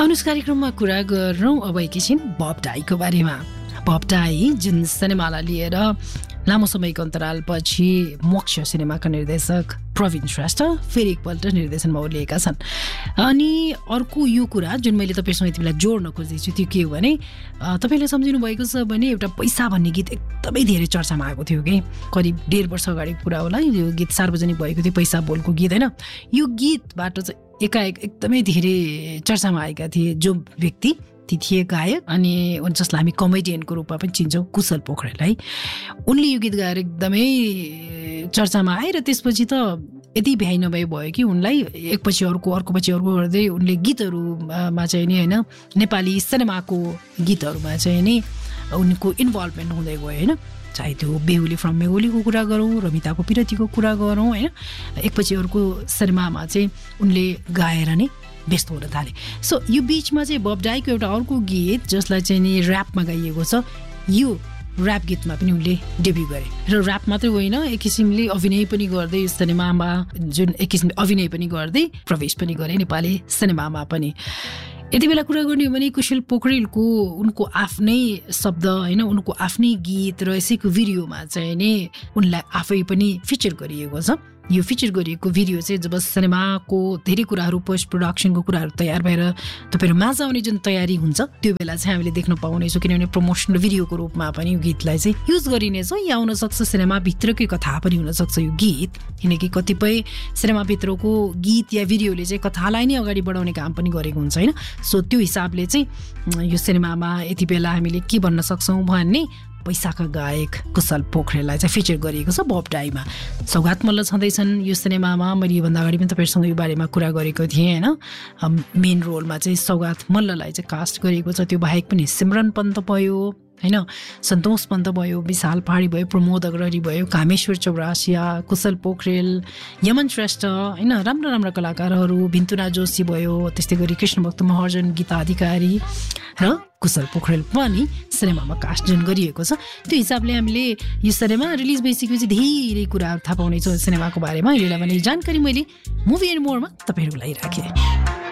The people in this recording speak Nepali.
आउनुहोस् कार्यक्रममा कुरा गरौँ अब एकैछिन बब डाईको बारेमा। बब डाई जुन सिनेमालाई लिएर लामो समयको अन्तरालपछि मोक्ष सिनेमाका निर्देशक प्रवीण श्रेष्ठ फेरि एकपल्ट निर्देशनमा ओर्लिएका छन्। अनि अर्को यो कुरा जुन मैले तपाईँसँग यति बेला जोड्न खोज्दैछु त्यो के हो भने तपाईँले सम्झिनु भएको छ भने एउटा पैसा भन्ने गीत एकदमै धेरै चर्चामा आएको थियो कि करिब 1.5 वर्ष अगाडिको कुरा होला। यो गीत सार्वजनिक भएको थियो, पैसा बोलको गीत होइन। यो गीतबाट चाहिँ एकाएक एकदमै धेरै चर्चामा आएका थिए जो व्यक्ति ती थिए गायक अनि जसलाई हामी कमेडियनको रूपमा पनि चिन्छौँ कुशल पोखरेल है। उनले यो गीत गाएर एकदमै चर्चामा आए र त्यसपछि त यति भ्याइ नभए भयो कि उनलाई एकपछि अर्कोपछि अर्को गर्दै उनले गीतहरूमा चाहिँ नि होइन नेपाली सिनेमाको गीतहरूमा चाहिँ नि उनको इन्भल्भमेन्ट हुँदै गयो होइन। चाहे त्यो बेहुली फ्रम बेहुलीको कुरा गरौँ, रमिताको पिरतीको कुरा गरौँ होइन, एकपछि अर्को सिनेमामा चाहिँ उनले गाएर नै व्यस्त हुन थाले। सो यो बिचमा चाहिँ बब डाईको एउटा अर्को गीत जसलाई चाहिँ नि ऱ्यापमा गाइएको छ, यो ऱ्याप गीतमा पनि उनले डेब्यू गरे र ऱ्याप मात्रै होइन एक किसिमले अभिनय पनि गर्दै सिनेमामा जुन एक किसिमले अभिनय पनि गर्दै प्रवेश पनि गरे नेपाली सिनेमामा पनि। यति बेला कुरा गर्ने हो भने कुशल पोखरेलको उनको आफ्नै शब्द होइन, उनको आफ्नै गीत र यसैको भिडियोमा चाहिँ नि उनलाई आफै पनि फिचर गरिएको छ। यो फिचर गरिएको भिडियो चाहिँ जब सिनेमाको धेरै कुराहरू पोस्ट प्रोडक्सनको कुराहरू तयार भएर तपाईँहरू माझ आउने जुन तयारी हुन्छ त्यो बेला चाहिँ हामीले देख्न पाउनेछौँ, किनभने प्रमोसनल भिडियोको रूपमा पनि यो गीतलाई चाहिँ युज गरिनेछ। या हुनसक्छ सिनेमाभित्रकै कथा पनि हुनसक्छ यो गीत, किनकि कतिपय सिनेमाभित्रको गीत या भिडियोले चाहिँ कथालाई नै अगाडि बढाउने काम पनि गरेको हुन्छ होइन। सो त्यो हिसाबले चाहिँ यो सिनेमामा यति बेला हामीले के भन्न सक्छौँ भने पैसाका गायक कुशल पोखरेललाई चाहिँ फिचर गरिएको छ बब डाईमा। सौगात मल्ल छँदैछन् यो सिनेमामा। मैले योभन्दा अगाडि पनि तपाईँहरूसँग यो बारेमा कुरा गरेको थिएँ होइन। मेन रोलमा चाहिँ सौगात मल्ललाई चाहिँ कास्ट गरिएको छ। त्यो बाहेक पनि सिमरन पन्त भयो होइन, सन्तोष पन्त भयो, विशाल पहाडी भयो, प्रमोद अग्रहरी भयो, कामेश्वर चौरासिया, कुशल पोखरेल, यमन श्रेष्ठ होइन, राम्रा राम्रा कलाकारहरू, भिन्तुना जोशी भयो, त्यस्तै गरी कृष्णभक्त महर्जन, गीता अधिकारी र कुशल पोखरेल पनि सिनेमामा कास्ट जुन गरिएको छ। त्यो हिसाबले हामीले यो सिनेमा रिलिज भइसकेपछि धेरै कुराहरू थाहा पाउनेछौँ सिनेमाको बारेमा। यसलाई भने जानकारी मैले मुभी एन्ड मोरमा तपाईँहरूको लागि राखेँ।